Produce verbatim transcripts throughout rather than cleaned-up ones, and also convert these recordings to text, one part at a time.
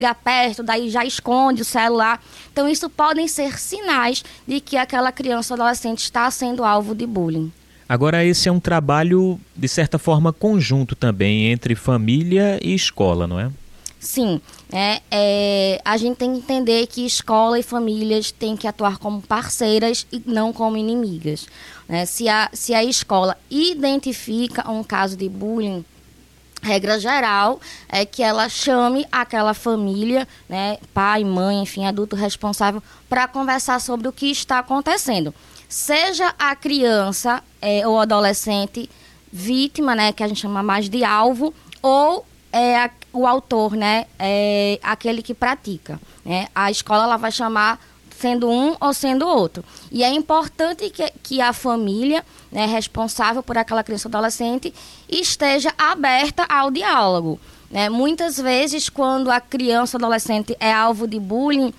perto, daí já esconde o celular. Então, isso podem ser sinais de que aquela criança ou adolescente está sendo alvo de bullying. Agora, esse é um trabalho, de certa forma, conjunto também entre família e escola, não é? Sim, é, é, a gente tem que entender que escola e famílias têm que atuar como parceiras e não como inimigas. Né? Se, a, se a escola identifica um caso de bullying, regra geral é que ela chame aquela família, né, pai, mãe, enfim, adulto responsável, para conversar sobre o que está acontecendo. Seja a criança é, ou adolescente vítima, né, que a gente chama mais de alvo, ou é, a, o autor, né, é, aquele que pratica. Né? A escola ela vai chamar sendo um ou sendo outro. E é importante que, que a família, né, responsável por aquela criança ou adolescente esteja aberta ao diálogo. Né? Muitas vezes, quando a criança ou adolescente é alvo de bullying,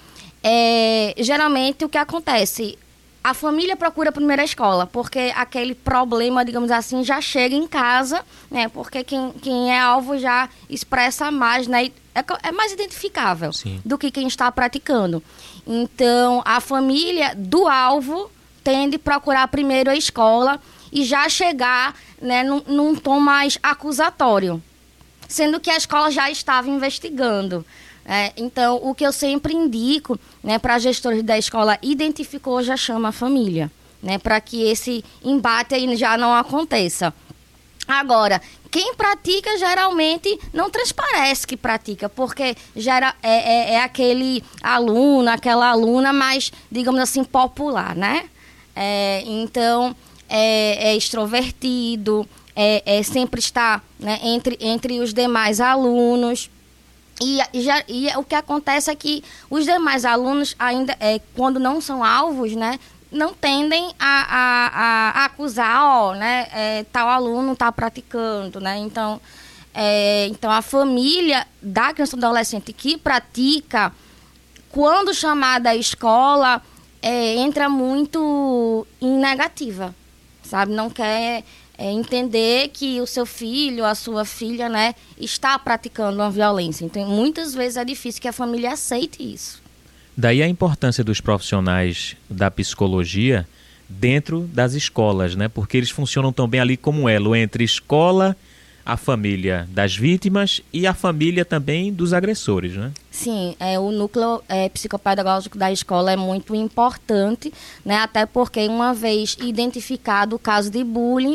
é, geralmente o que acontece? A família procura primeiro a escola, porque aquele problema, digamos assim, já chega em casa, né? Porque quem, quem é alvo já expressa mais, né? É, é mais identificável Sim. do que quem está praticando. Então, a família do alvo tende a procurar primeiro a escola e já chegar, né, num, num tom mais acusatório, sendo que a escola já estava investigando. É, então, o que eu sempre indico, né, para gestores da escola, identificou, já chama a família, né, para que esse embate aí já não aconteça. Agora, quem pratica geralmente não transparece que pratica, porque gera, é, é, é aquele aluno, aquela aluna mais, digamos assim, popular, né? É, então, é, é extrovertido, é, é sempre está, né, entre, entre os demais alunos. E, e, já, e o que acontece é que os demais alunos, ainda é, quando não são alvos, né, não tendem a, a, a, a acusar, ó, né, é, tal aluno está praticando, né? Então, é, então, a família da criança ou adolescente que pratica, quando chamada à escola, é, entra muito em negativa, sabe? Não quer... É entender que o seu filho, a sua filha, né, está praticando uma violência. Então, muitas vezes é difícil que a família aceite isso. Daí a importância dos profissionais da psicologia dentro das escolas, né? Porque eles funcionam também ali como elo entre escola, a família das vítimas e a família também dos agressores, né? Sim, é, o núcleo é, psicopedagógico da escola é muito importante, né? Até porque, uma vez identificado o caso de bullying,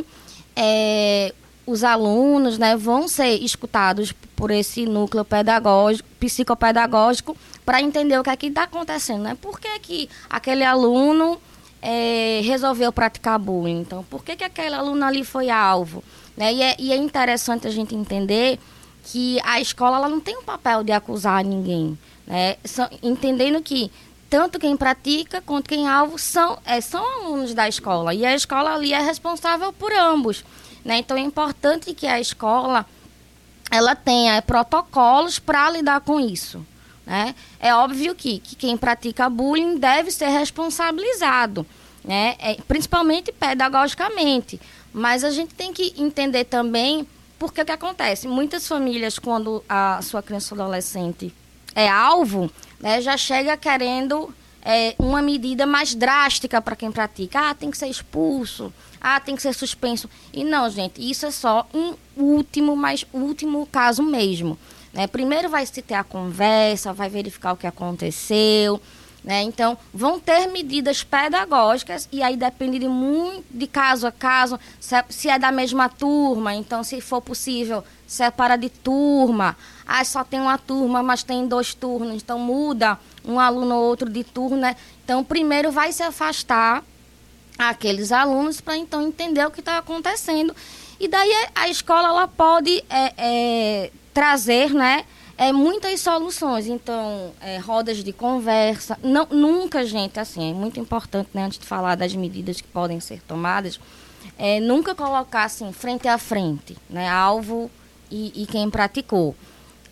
É, os alunos, né, vão ser escutados por esse núcleo pedagógico, psicopedagógico, para entender o que é que está acontecendo, né? Por que, que aquele aluno é, resolveu praticar bullying? Então, por que, que aquele aluno ali foi alvo? Né? E, é, e é interessante a gente entender que a escola ela não tem um papel de acusar ninguém, né? Só, entendendo que tanto quem pratica quanto quem é alvo são, é, são alunos da escola. E a escola ali é responsável por ambos. Né? Então, é importante que a escola ela tenha protocolos para lidar com isso. Né? É óbvio que, que quem pratica bullying deve ser responsabilizado, né? É, principalmente pedagogicamente. Mas a gente tem que entender também porque o que acontece. Muitas famílias, quando a sua criança ou adolescente é alvo, né, já chega querendo é, uma medida mais drástica para quem pratica. Ah, tem que ser expulso. Ah, tem que ser suspenso. E não, gente, isso é só um último, mas último caso mesmo. Né? Primeiro vai se ter a conversa, vai verificar o que aconteceu. Né? Então, vão ter medidas pedagógicas e aí depende de, muito, de caso a caso, se é, se é da mesma turma. Então, se for possível, separa de turma. Ah, só tem uma turma, mas tem dois turnos. Então, muda um aluno ou outro de turno. Né? Então, primeiro vai se afastar aqueles alunos para, então, entender o que está acontecendo. E daí a escola ela pode é, é, trazer, né, é, muitas soluções. Então, é, rodas de conversa. Não, nunca, gente, assim, é muito importante, né, antes de falar das medidas que podem ser tomadas, é, nunca colocar, assim, frente a frente, né, alvo e, e quem praticou.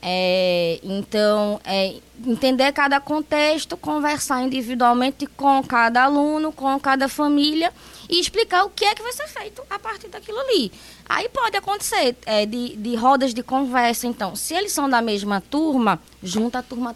É, então, é, entender cada contexto, conversar individualmente com cada aluno, com cada família e explicar o que é que vai ser feito a partir daquilo ali. Aí pode acontecer é, de, de rodas de conversa, então, se eles são da mesma turma, junta a turma